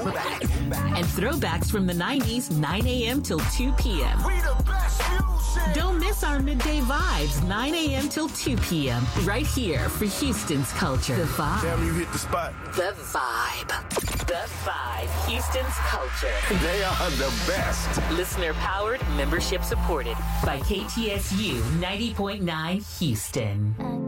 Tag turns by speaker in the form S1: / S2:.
S1: And throwbacks from the 90s, 9 a.m. till 2 p.m.
S2: We the best music.
S1: Don't miss our midday vibes, 9 a.m. till 2 p.m. Right here for Houston's culture. The Vibe.
S2: Damn, you hit the spot.
S1: The Vibe. The Vibe. Houston's culture.
S2: They are the best.
S1: Listener powered, membership supported by KTSU 90.9 Houston.